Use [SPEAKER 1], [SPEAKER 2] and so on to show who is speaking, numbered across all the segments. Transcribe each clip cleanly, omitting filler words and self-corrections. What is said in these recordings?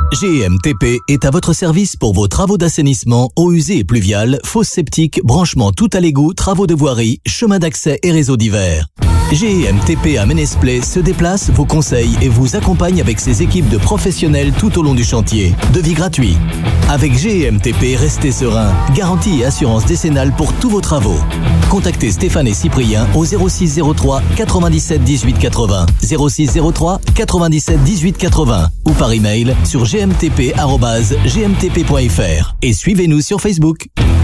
[SPEAKER 1] GMTP est à votre service pour vos travaux d'assainissement, eaux usées et pluviales, fosses septiques, branchements tout à l'égout, travaux de voirie, chemins d'accès et réseaux divers. GMTP à Ménezplay se déplace, vous conseille et vous accompagne avec ses équipes de professionnels tout au long du chantier. Devis gratuit. Avec GMTP, restez serein. Garantie et assurance décennale pour tous vos travaux. Contactez Stéphane et Cyprien au 06 03 97 18 80, 06 03 97 18 80 ou par email sur gmtp@gmtp.fr et suivez-nous sur Facebook.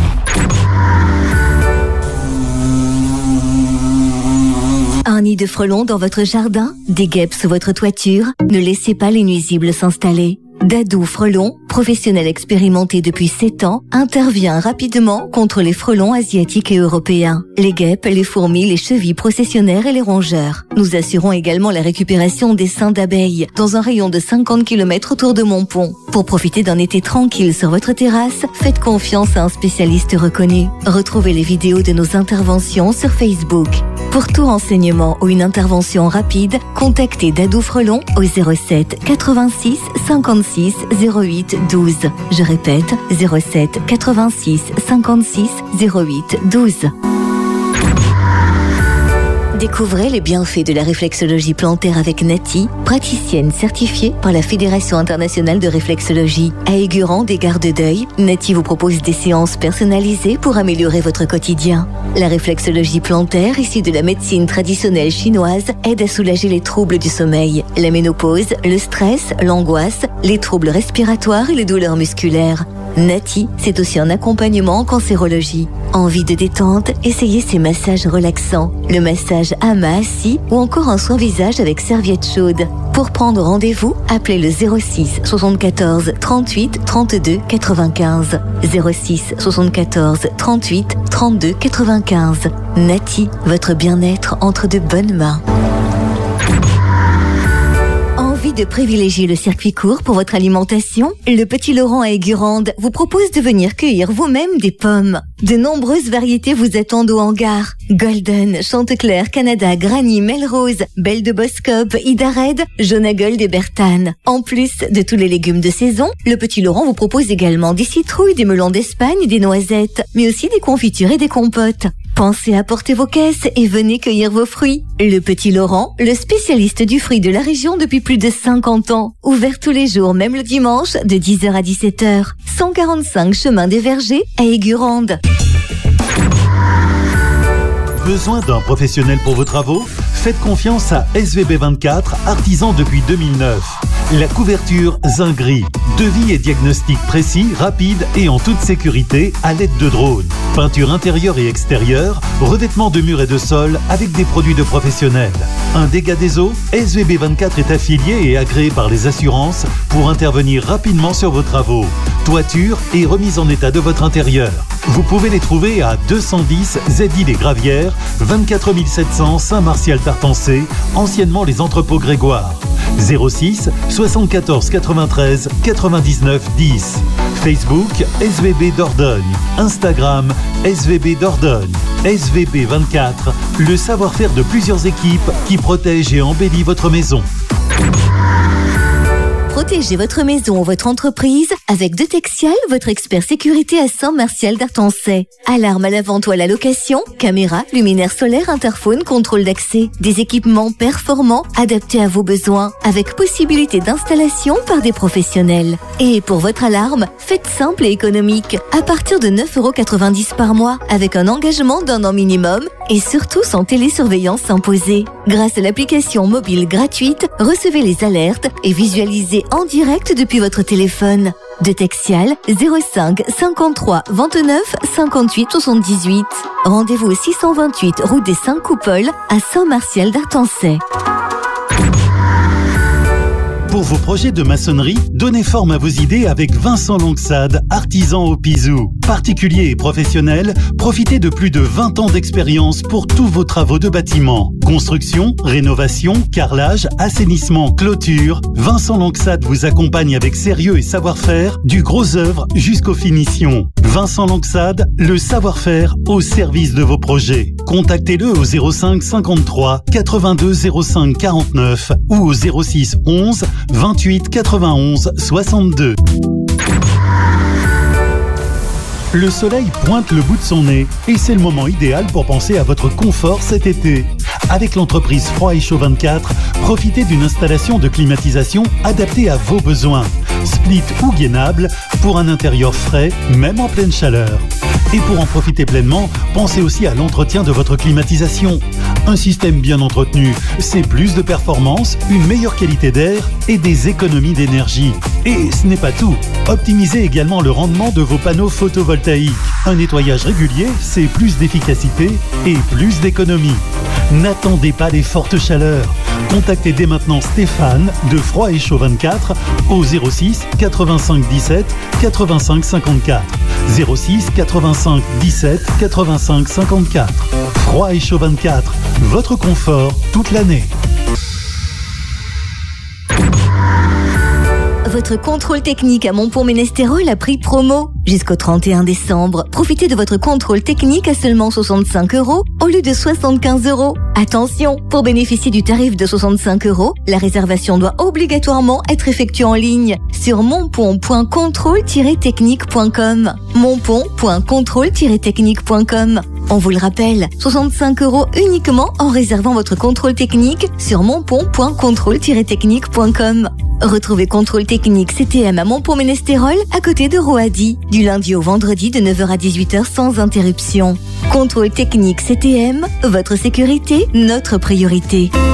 [SPEAKER 2] Un nid de frelons dans votre jardin? Des guêpes sous votre toiture? Ne laissez pas les nuisibles s'installer. Dadou Frelon, professionnel expérimenté depuis 7 ans, intervient rapidement contre les frelons asiatiques et européens, les guêpes, les fourmis, les chevilles processionnaires et les rongeurs. Nous assurons également la récupération des seins d'abeilles dans un rayon de 50 km autour de Montpont. Pour profiter d'un été tranquille sur votre terrasse, faites confiance à un spécialiste reconnu. Retrouvez les vidéos de nos interventions sur Facebook. Pour tout renseignement ou une intervention rapide, contactez Dadou Frelon au 07 86 56 08 12. Je répète, 07 86 56 08 12. Découvrez les bienfaits de la réflexologie plantaire avec Nati, praticienne certifiée par la Fédération internationale de réflexologie. À Aigurande et Gare de Deuil, Nati vous propose des séances personnalisées pour améliorer votre quotidien. La réflexologie plantaire, issue de la médecine traditionnelle chinoise, aide à soulager les troubles du sommeil, la ménopause, le stress, l'angoisse, les troubles respiratoires et les douleurs musculaires. Nati, c'est aussi un accompagnement en cancérologie. Envie de détente? Essayez ces massages relaxants. Le massage Ama assis ou encore un soin visage avec serviette chaude. Pour prendre rendez-vous, appelez le 06 74 38 32 95. 06 74 38 32 95. Nati, votre bien-être entre de bonnes mains. Envie de privilégier le circuit court pour votre alimentation? Le Petit Laurent à Aigurande vous propose de venir cueillir vous-même des pommes. De nombreuses variétés vous attendent au hangar. Golden, Chanteclair, Canada, Granny, Melrose, Belle de Boscop, Ida Red, Jonah Gold et Bertane. En plus de tous les légumes de saison, le Petit Laurent vous propose également des citrouilles, des melons d'Espagne, des noisettes, mais aussi des confitures et des compotes. Pensez à porter vos caisses et venez cueillir vos fruits. Le Petit Laurent, le spécialiste du fruit de la région depuis plus de 50 ans. Ouvert tous les jours, même le dimanche, de 10h à 17h. 145 chemin des Vergers à Aigurande.
[SPEAKER 3] Besoin d'un professionnel pour vos travaux? Faites confiance à SVB24, artisan depuis 2009. La couverture Zingri. Devis et diagnostic précis, rapide et en toute sécurité à l'aide de drones. Peinture intérieure et extérieure, revêtement de murs et de sol avec des produits de professionnels. Un dégât des eaux? SVB24 est affilié et agréé par les assurances pour intervenir rapidement sur vos travaux. Toiture et remise en état de votre intérieur. Vous pouvez les trouver à 210 Z-Île-et-Gravières, 24 700 Saint-Martial-Tartancé, anciennement les entrepôts Grégoire. 06 74 93 99 10. Facebook SVB Dordogne. Instagram SVB Dordogne. SVB24, le savoir-faire de plusieurs équipes qui protègent et embellit votre maison.
[SPEAKER 2] Protégez votre maison ou votre entreprise avec Detexial, votre expert sécurité à Saint-Martial-d'Artancey. Alarme à la vente ou à la location, caméras, luminaires solaires, interphone, contrôle d'accès. Des équipements performants adaptés à vos besoins avec possibilité d'installation par des professionnels. Et pour votre alarme, faites simple et économique. À partir de 9,90 € par mois avec un engagement d'1 an minimum et surtout sans télésurveillance imposée. Grâce à l'application mobile gratuite, recevez les alertes et visualisez en direct depuis votre téléphone. Detexial 05 53 29 58 78. Rendez-vous au 628 route des 5 Coupoles à Saint-Martial-d'Artancey.
[SPEAKER 3] Pour vos projets de maçonnerie, donnez forme à vos idées avec Vincent Langsade, artisan au Pisou. Particulier et professionnel, profitez de plus de 20 ans d'expérience pour tous vos travaux de bâtiment. Construction, rénovation, carrelage, assainissement, clôture. Vincent Langsade vous accompagne avec sérieux et savoir-faire, du gros œuvre jusqu'aux finitions. Vincent Langsade, le savoir-faire au service de vos projets. Contactez-le au 05 53 82 05 49 ou au 06 11 28 91 62. Le soleil pointe le bout de son nez et c'est le moment idéal pour penser à votre confort cet été. Avec l'entreprise Froid et Chaud 24, profitez d'une installation de climatisation adaptée à vos besoins. Split ou gainable pour un intérieur frais, même en pleine chaleur. Et pour en profiter pleinement, pensez aussi à l'entretien de votre climatisation. Un système bien entretenu, c'est plus de performance, une meilleure qualité d'air et des économies d'énergie. Et ce n'est pas tout. Optimisez également le rendement de vos panneaux photovoltaïques. Un nettoyage régulier, c'est plus d'efficacité et plus d'économie. N'attendez pas les fortes chaleurs. Contactez dès maintenant Stéphane de Froid et Chaud 24 au 06 85 17 85 54. 06 85 17 85 54. Froid et Chaud 24, votre confort toute l'année.
[SPEAKER 2] Votre contrôle technique à Montpont-Ménestérol a prix promo. Jusqu'au 31 décembre, profitez de votre contrôle technique à seulement 65 € au lieu de 75 €. Attention, pour bénéficier du tarif de 65 €, la réservation doit obligatoirement être effectuée en ligne sur monpont.contrôle-technique.com. monpont.contrôle-technique.com. On vous le rappelle, 65 € uniquement en réservant votre contrôle technique sur monpont.contrôle-technique.com. Retrouvez Contrôle Technique CTM à Montpont-Ménestérol à côté de Roady, du lundi au vendredi de 9h à 18h sans interruption. Contrôle Technique CTM, votre sécurité, notre priorité.